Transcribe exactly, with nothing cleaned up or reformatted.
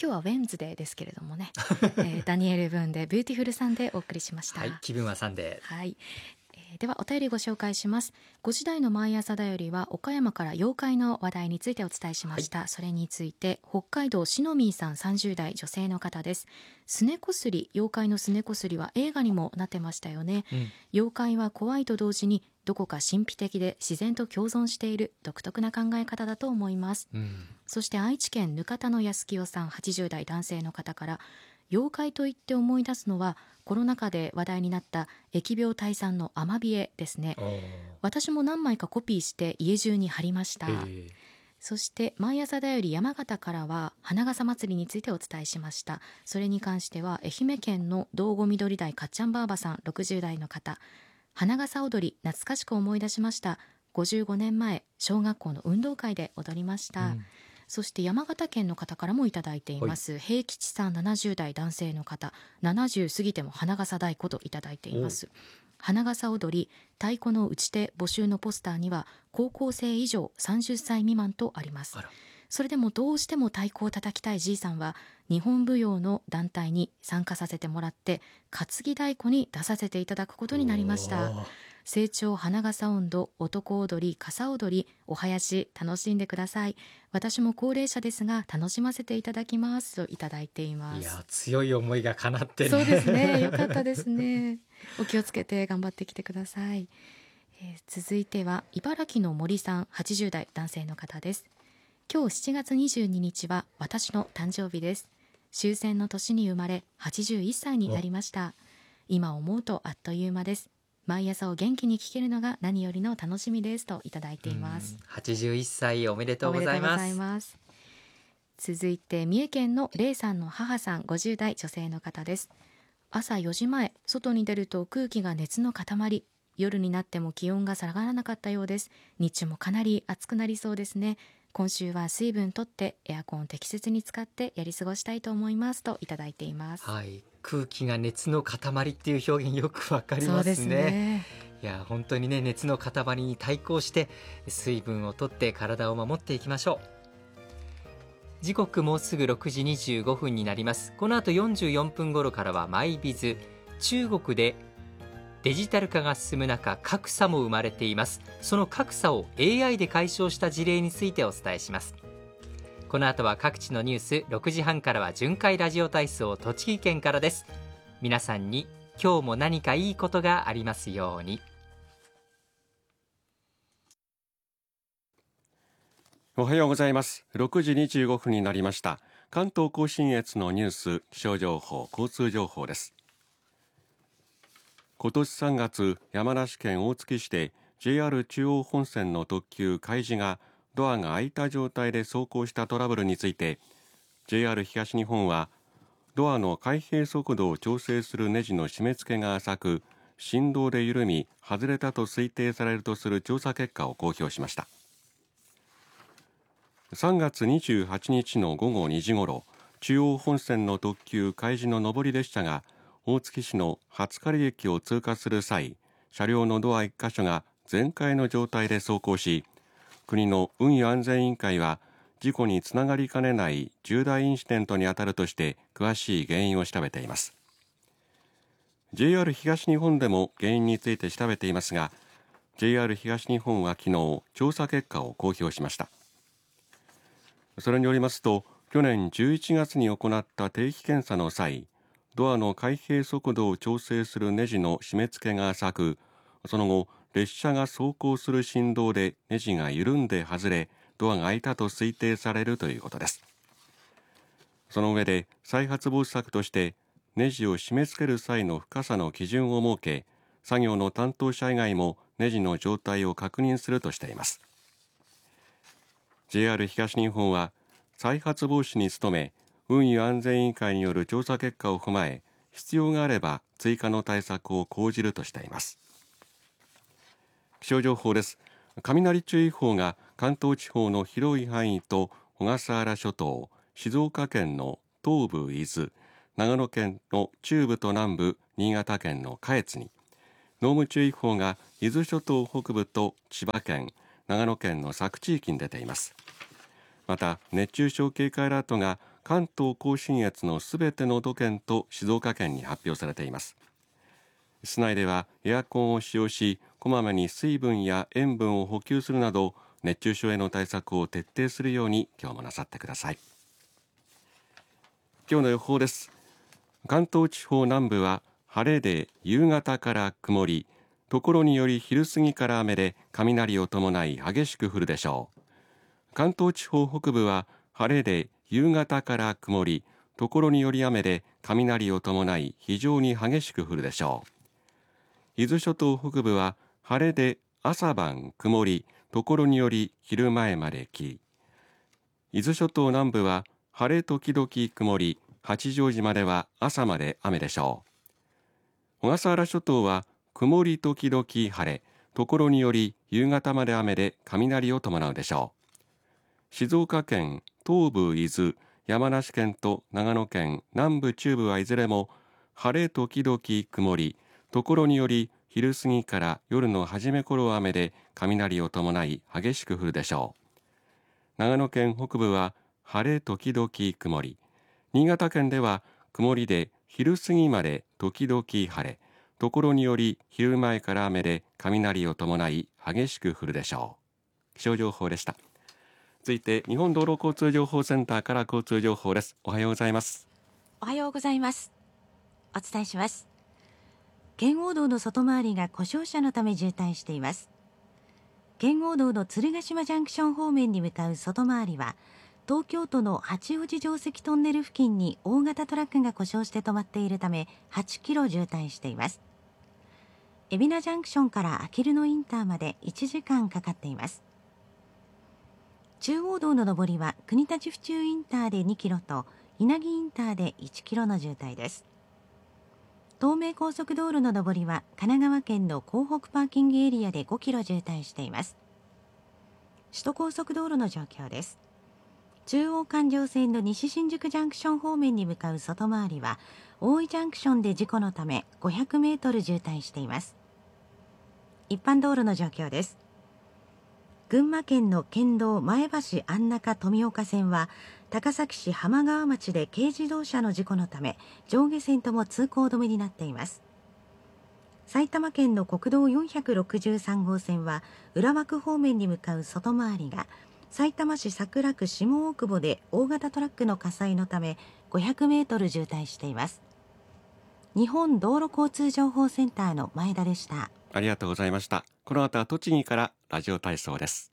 今日はウェンズデーですけれどもね、えー、ダニエル・ブーンでビューティフルサンデーお送りしました。 はい、気分はサンデー。 はい、えー、ではお便りご紹介します。ごじ台の毎朝だよりは岡山から妖怪の話題についてお伝えしました、はい、それについて北海道しのみーさんさんじゅう代女性の方です。すねこすり、妖怪のすねこすりは映画にもなってましたよね、うん、妖怪は怖いと同時にどこか神秘的で自然と共存している独特な考え方だと思います、うん、そして愛知県額田の安清さんはちじゅう代男性の方から、妖怪といって思い出すのはコロナ禍で話題になった疫病退散のアマビエですね。私も何枚かコピーして家中に貼りました。そして毎朝だより山形からは花笠祭りについてお伝えしました。それに関しては愛媛県の道後緑台かっちゃんばあばさんろくじゅう代の方、花笠踊り懐かしく思い出しました。ごじゅうごねんまえ小学校の運動会で踊りました、うん、そして山形県の方からもいただいています。平吉さんななじゅう代男性の方、ななじゅう過ぎても花笠太鼓といただいています。花笠踊り太鼓の打ち手募集のポスターには高校生以上さんじゅっさい未満とあります。それでもどうしても太鼓を叩きたいじいさんは日本舞踊の団体に参加させてもらって担ぎ太鼓に出させていただくことになりました。成長花笠音頭、男踊り、傘踊り、お囃子楽しんでください。私も高齢者ですが楽しませていただきますといただいています。 いや、強い思いが叶ってね。 そうですね、よかったですね。お気をつけて頑張ってきてください、えー、続いては茨城の森さんはちじゅう代男性の方です。今日しちがつにじゅうににちは私の誕生日です。終戦の年に生まれはちじゅういっさいになりました。今思うとあっという間です。毎朝を元気に聞けるのが何よりの楽しみですといただいています。 はちじゅういっさいおめでとうございます。 おめでとうございます。続いて三重県のれいさんの母さんごじゅう代女性の方です。朝よじまえ外に出ると空気が熱の塊、夜になっても気温が下がらなかったようです。日中もかなり暑くなりそうですね。今週は水分とってエアコンを適切に使ってやり過ごしたいと思いますといただいています。 はい、空気が熱の塊っていう表現よくわかりますね。 そうですね。 いや本当にね、熱の塊に対抗して水分をとって体を守っていきましょう。時刻もうすぐろくじにじゅうごふんになります。この後よんじゅうよんぷん頃からはマイビズ。中国でデジタル化が進む中、格差も生まれています。その格差を エーアイ で解消した事例についてお伝えします。この後は各地のニュース、ろくじはんからは巡回ラジオ体操栃木県からです。皆さんに今日も何かいいことがありますように。 おはようございます。ろくじにじゅうごふんになりました。関東甲信越のニュース、気象情報、交通情報です。今年さんがつ、山梨県大月市で ジェイアール 中央本線の特急かいじがドアが開いた状態で走行したトラブルについて ジェイアール 東日本はドアの開閉速度を調整するネジの締め付けが浅く振動で緩み外れたと推定されるとする調査結果を公表しました。さんがつにじゅうはちにちのごごにじごろ、中央本線の特急かいじの上り列車が大月市の初刈駅を通過する際、車両のドアいっか所が全開の状態で走行し、国の運輸安全委員会は事故につながりかねない重大インシデントに当たるとして詳しい原因を調べています。 ジェイアール 東日本でも原因について調べていますが、 ジェイアール 東日本は昨日調査結果を公表しました。それによりますと、去年じゅういちがつに行った定期検査の際、ドアの開閉速度を調整するネジの締め付けが浅く、その後列車が走行する振動でネジが緩んで外れドアが開いたと推定されるということです。その上で再発防止策としてネジを締め付ける際の深さの基準を設け、作業の担当者以外もネジの状態を確認するとしています。 ジェイアール 東日本は再発防止に努め、運輸安全委員会による調査結果を踏まえ必要があれば追加の対策を講じるとしています。気象情報です。雷注意報が関東地方の広い範囲と小笠原諸島、静岡県の東部伊豆、長野県の中部と南部、新潟県の下越に、濃霧注意報が伊豆諸島北部と千葉県、長野県の佐久地域に出ています。また熱中症警戒アラートが関東甲信越のすべての都県と静岡県に発表されています。室内ではエアコンを使用し、こまめに水分や塩分を補給するなど熱中症への対策を徹底するように今日もなさってください。今日の予報です。関東地方南部は晴れで夕方から曇り、ところにより昼過ぎから雨で雷を伴い激しく降るでしょう。関東地方北部は晴れで夕方から曇り、ところにより雨で雷を伴い非常に激しく降るでしょう。伊豆諸島北部は晴れで朝晩曇り、ところにより昼前まで霧。伊豆諸島南部は晴れ時々曇り、八丈島では朝まで雨でしょう。小笠原諸島は曇り時々晴れ、ところにより夕方まで雨で雷を伴うでしょう。静岡県、東部伊豆、山梨県と長野県南部中部はいずれも晴れ時々曇り、ところにより昼過ぎから夜の初め頃は雨で雷を伴い激しく降るでしょう。長野県北部は晴れ時々曇り、新潟県では曇りで昼過ぎまで時々晴れ、ところにより昼前から雨で雷を伴い激しく降るでしょう。気象情報でした。続いて日本道路交通情報センターから交通情報です。おはようございます。 おはようございます。お伝えします。圏央道の外回りが故障車のため渋滞しています。圏央道の鶴ヶ島ジャンクション方面に向かう外回りは東京都の八王子城跡トンネル付近に大型トラックが故障して止まっているためはちキロ渋滞しています。海老名ジャンクションからあきる野インターまでいちじかんかかっています。中央道の上りは国立府中インターでにキロと稲城インターでいちキロの渋滞です。東名高速道路の上りは神奈川県の港北パーキングエリアでごキロ渋滞しています。首都高速道路の状況です。中央環状線の西新宿ジャンクション方面に向かう外回りは大井ジャンクションで事故のためごひゃくメートル渋滞しています。一般道路の状況です。群馬県の県道前橋安中富岡線は高崎市浜川町で軽自動車の事故のため上下線とも通行止めになっています。埼玉県の国道よんひゃくろくじゅうさん号線は浦和区方面に向かう外回りがさいたま市桜区下大久保で大型トラックの火災のためごひゃくメートル渋滞しています。日本道路交通情報センターの前田でした。 ありがとうございました。この後は栃木からラジオ体操です。